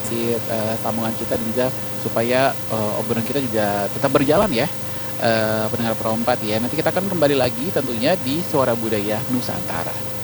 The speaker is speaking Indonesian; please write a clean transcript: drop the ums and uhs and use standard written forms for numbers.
sambungan kita dan juga supaya, obrolan kita juga tetap berjalan ya, pendengar Perompak ya. Nanti kita akan kembali lagi tentunya di Suara Budaya Nusantara.